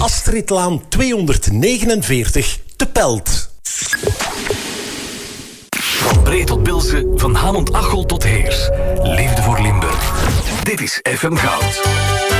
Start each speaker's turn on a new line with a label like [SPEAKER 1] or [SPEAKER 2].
[SPEAKER 1] Astridlaan 249 te Pelt.
[SPEAKER 2] Van Bree tot Bilze, van Hamond-Achel tot Heers. Liefde voor Limburg. Dit is FM Goud.